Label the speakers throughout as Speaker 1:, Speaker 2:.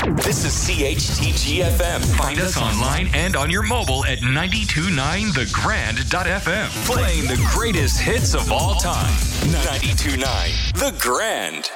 Speaker 1: This is CHTG-FM. Find us online and on your mobile at 929thegrand.fm. Playing the greatest hits of all time. 92.9 The Grand.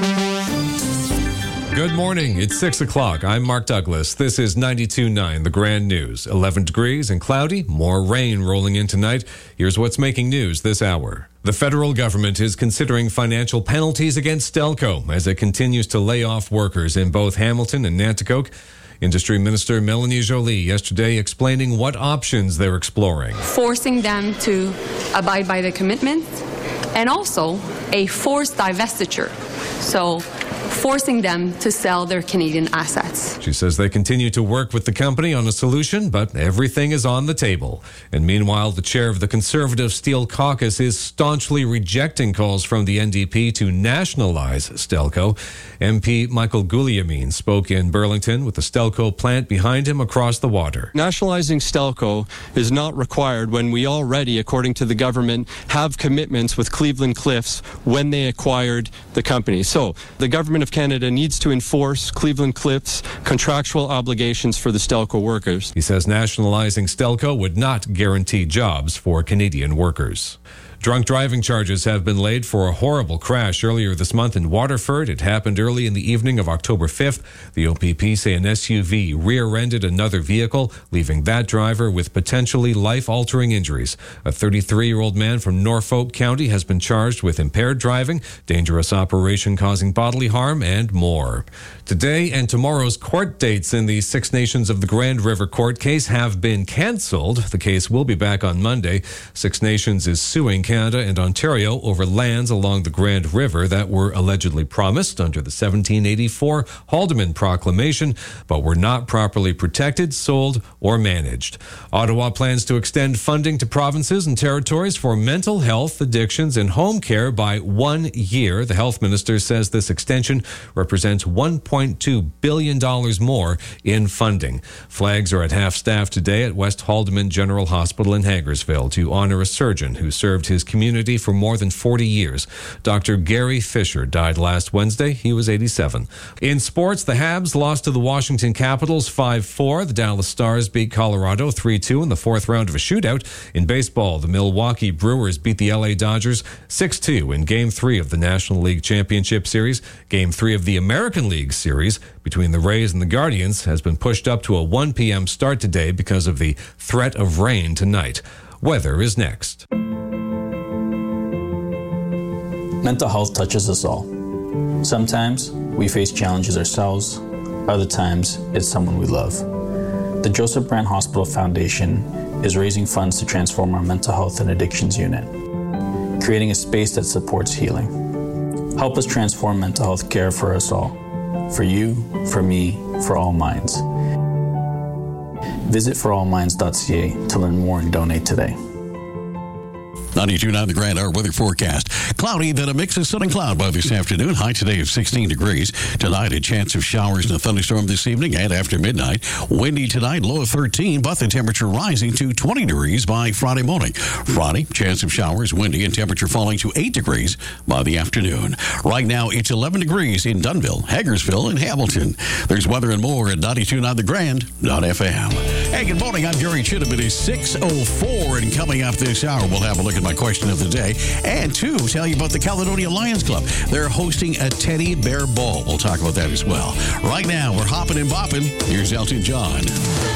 Speaker 2: Good morning. It's 6 o'clock. I'm Mark Douglas. This is 92.9 The Grand News. 11 degrees and cloudy. More rain rolling in tonight. Here's what's making news this hour. The federal government is considering financial penalties against Stelco as it continues to lay off workers in both Hamilton and Nanticoke. Industry Minister Melanie Joly yesterday explaining what options they're exploring.
Speaker 3: Forcing them to abide by the commitments and also a forced divestiture. So forcing them to sell their Canadian assets.
Speaker 2: She says they continue to work with the company on a solution, but everything is on the table. And meanwhile, the chair of the Conservative Steel Caucus is staunchly rejecting calls from the NDP to nationalize Stelco. MP Michael Guliamine spoke in Burlington with the Stelco plant behind him across the water.
Speaker 4: Nationalizing Stelco is not required when we already, according to the government, have commitments with Cleveland Cliffs when they acquired the company. So the government of Canada needs to enforce Cleveland Cliffs' contractual obligations for the Stelco workers.
Speaker 2: He says nationalizing Stelco would not guarantee jobs for Canadian workers. Drunk driving charges have been laid for a horrible crash earlier this month in Waterford. It happened early in the evening of October 5th. The OPP say an SUV rear-ended another vehicle, leaving that driver with potentially life-altering injuries. A 33-year-old man from Norfolk County has been charged with impaired driving, dangerous operation causing bodily harm, and more. Today and tomorrow's court dates in the Six Nations of the Grand River court case have been cancelled. The case will be back on Monday. Six Nations is suing Canada and Ontario over lands along the Grand River that were allegedly promised under the 1784 Haldimand Proclamation, but were not properly protected, sold, or managed. Ottawa plans to extend funding to provinces and territories for mental health, addictions, and home care by 1 year. The health minister says this extension represents $1.2 billion more in funding. Flags are at half-staff today at West Haldimand General Hospital in Hagersville to honor a surgeon who served his community for more than 40 years. Dr. Gary Fisher died last Wednesday. He was 87. In sports, the Habs lost to the Washington Capitals 5-4. The Dallas Stars beat Colorado 3-2 in the fourth round of a shootout. In baseball, the Milwaukee Brewers beat the LA Dodgers 6-2 in Game 3 of the National League Championship Series. Game 3 of the American League Series between the Rays and the Guardians has been pushed up to a 1 p.m. start today because of the threat of rain tonight. Weather is next.
Speaker 5: Mental health touches us all. Sometimes we face challenges ourselves, other times it's someone we love. The Joseph Brand Hospital Foundation is raising funds to transform our mental health and addictions unit, creating a space that supports healing. Help us transform mental health care for us all, for you, for me, for all minds. Visit forallminds.ca to learn more and donate today.
Speaker 6: 92.9 The Grand, our weather forecast. Cloudy, then a mix of sun and cloud by this afternoon. High today of 16 degrees. Tonight, a chance of showers and a thunderstorm this evening and after midnight. Windy tonight, low of 13, but the temperature rising to 20 degrees by Friday morning. Friday, chance of showers, windy, and temperature falling to 8 degrees by the afternoon. Right now, it's 11 degrees in Dunnville, Hagersville, and Hamilton. There's weather and more at 92.9 The Grand.fm. Hey, good morning. I'm Gary Chittum. It is 6:04, and coming up this hour, we'll have a look at my question of the day, and two, tell you about the Caledonia Lions Club. They're hosting a teddy bear ball. We'll talk about that as well. Right now, we're hopping and bopping. Here's Elton John.